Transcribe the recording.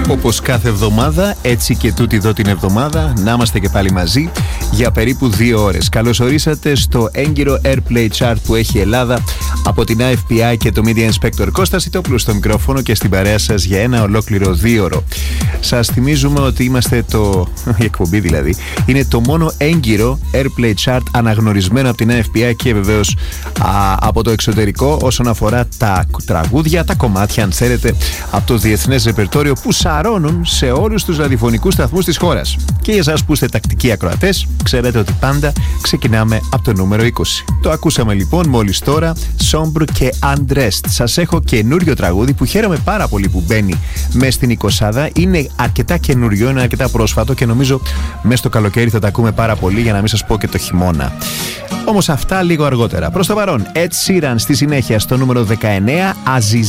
Όπως κάθε εβδομάδα, έτσι και τούτη εδώ την εβδομάδα, να είμαστε και πάλι μαζί για περίπου 2 ώρες. Καλώς ορίσατε στο έγκυρο Airplay Chart που έχει η Ελλάδα από την IFPI και το Media Inspector Κώστας Ιτόπουλος στο μικρόφωνο και στην παρέα σας για ένα ολόκληρο 2ωρο. Σας θυμίζουμε ότι είμαστε η εκπομπή δηλαδή, είναι το μόνο έγκυρο Airplay Chart αναγνωρισμένο από την IFPI και βεβαίως από το εξωτερικό όσον αφορά τα τραγούδια, τα κομμάτια αν θέλετε, από το διεθνές ρεπερτόριο που σαρώνουν σε όλους τους ραδιοφωνικούς σταθμούς της χώρας. Και για εσάς που είστε τακτικοί ακροατές, ξέρετε ότι πάντα ξεκινάμε από το νούμερο 20. Το ακούσαμε λοιπόν μόλις τώρα, Sombre και Undressed. Σας έχω καινούριο τραγούδι που χαίρομαι πάρα πολύ που μπαίνει μέσα στην 20. Είναι αρκετά καινούριο, είναι αρκετά πρόσφατο και νομίζω μέσα στο καλοκαίρι θα τα ακούμε πάρα πολύ, για να μην σας πω και το χειμώνα. Όμως αυτά λίγο αργότερα. Προς το παρόν, Ed Sheeran στη συνέχεια στο νούμερο 19, Aziz